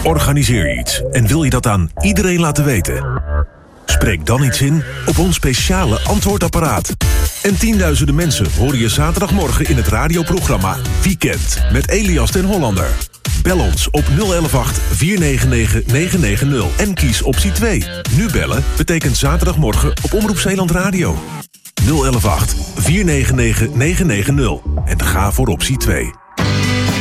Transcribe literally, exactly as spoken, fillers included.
Organiseer iets en wil je dat aan iedereen laten weten? Spreek dan iets in op ons speciale antwoordapparaat. En tienduizenden mensen horen je zaterdagmorgen in het radioprogramma Weekend met Elias ten Hollander. Bel ons op nul een een acht, vier negen negen, negen negen nul en kies optie twee. Nu bellen betekent zaterdagmorgen op Omroep Zeeland Radio. nul een een acht, vier negen negen, negen negen nul en ga voor optie twee.